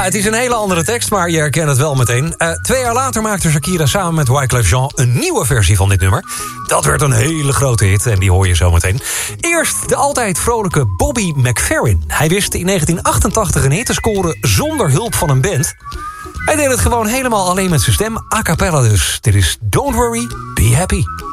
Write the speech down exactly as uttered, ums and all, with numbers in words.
Ja, het is een hele andere tekst, maar je herkent het wel meteen. Uh, twee jaar later maakte Shakira samen met Wyclef Jean een nieuwe versie van dit nummer. Dat werd een hele grote hit en die hoor je zo meteen. Eerst de altijd vrolijke Bobby McFerrin. Hij wist in negentien achtentachtig een hit te scoren zonder hulp van een band. Hij deed het gewoon helemaal alleen met zijn stem, a cappella dus. Dit is Don't Worry, Be Happy.